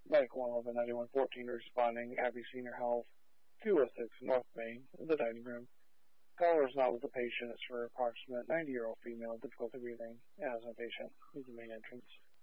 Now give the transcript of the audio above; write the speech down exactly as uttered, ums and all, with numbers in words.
Medical one eleven ninety-one fourteen responding, Abbey Senior Health, two oh six North Main, the dining room. Caller is not with the patient. It's for approximate ninety-year-old female, difficulty breathing, asthma patient. Is the main entrance.